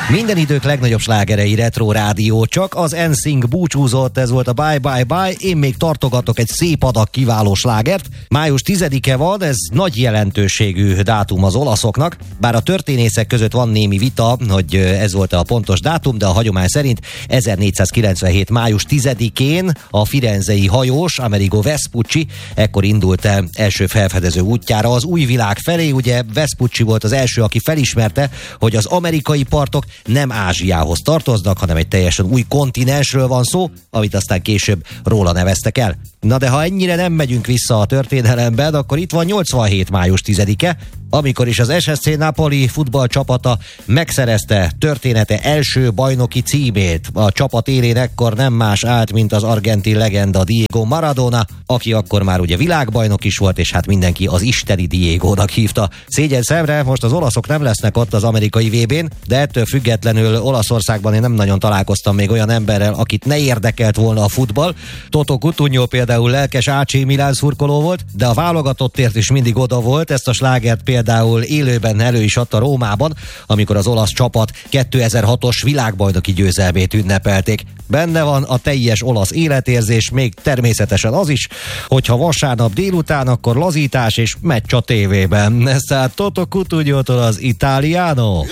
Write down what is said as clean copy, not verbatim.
Minden idők legnagyobb slágerei Retro Rádió, csak az NSYNC búcsúzott, ez volt a Bye Bye Bye, én még tartogatok egy szép adag kiváló slágert. Május 10-e van, ez nagy jelentőségű dátum az olaszoknak, bár a történészek között van némi vita, hogy ez volt a pontos dátum, de a hagyomány szerint 1497. május 10-én a firenzei hajós Amerigo Vespucci ekkor indult el első felfedező útjára az új világ felé. Ugye Vespucci volt az első, aki felismerte, hogy az amerikai partok nem Ázsiához tartoznak, hanem egy teljesen új kontinensről van szó, amit aztán később róla neveztek el. Na de ha ennyire nem megyünk vissza a történelemben, akkor itt van 87. május 10-e, amikor is az SSC Napoli futballcsapata megszerezte története első bajnoki címét. A csapat élén ekkor nem más állt, mint az argentin legenda Diego Maradona, aki akkor már ugye világbajnok is volt, és hát mindenki az isteni Diegónak hívta. Szégyen szemre, most az olaszok nem lesznek ott az amerikai VB-n, de ettől függetlenül Olaszországban én nem nagyon találkoztam még olyan emberrel, akit ne érdekelt volna a futball. Toto Cutugno például lelkes AC Milan szurkoló volt, de a válogatottért is mindig oda volt. Ezt a slágert például élőben elő is adta Rómában, amikor az olasz csapat 2006-os világbajnoki győzelmét ünnepelték. Benne van a teljes olasz életérzés, még természetesen az is, hogyha vasárnap délután, akkor lazítás és meccs a tévében. Ez tehát Toto Cutugnótól az Italiano.